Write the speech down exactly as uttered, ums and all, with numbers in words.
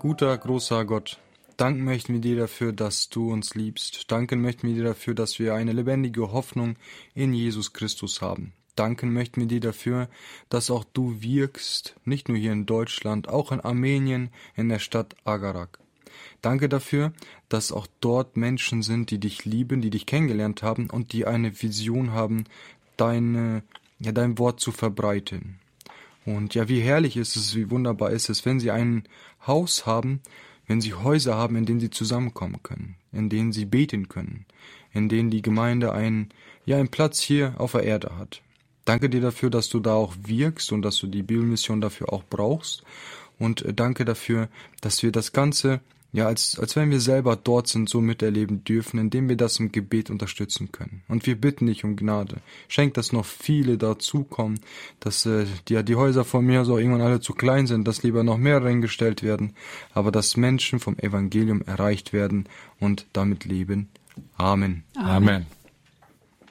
Guter, großer Gott, danken möchten wir dir dafür, dass du uns liebst. Danken möchten wir dir dafür, dass wir eine lebendige Hoffnung in Jesus Christus haben. Danken möchten wir dir dafür, dass auch du wirkst, nicht nur hier in Deutschland, auch in Armenien, in der Stadt Agarak. Danke dafür, dass auch dort Menschen sind, die dich lieben, die dich kennengelernt haben und die eine Vision haben, deine, ja, dein Wort zu verbreiten. Und ja, wie herrlich ist es, wie wunderbar ist es, wenn sie ein Haus haben, wenn sie Häuser haben, in denen sie zusammenkommen können, in denen sie beten können, in denen die Gemeinde einen, ja, einen Platz hier auf der Erde hat. Danke dir dafür, dass du da auch wirkst und dass du die Bibelmission dafür auch brauchst. Und danke dafür, dass wir das Ganze, ja, als, als wenn wir selber dort sind, so miterleben dürfen, indem wir das im Gebet unterstützen können. Und wir bitten dich um Gnade. Schenk, dass noch viele dazukommen, dass äh, die, die Häuser von mir so irgendwann alle zu klein sind, dass lieber noch mehr reingestellt werden, aber dass Menschen vom Evangelium erreicht werden und damit leben. Amen. Amen.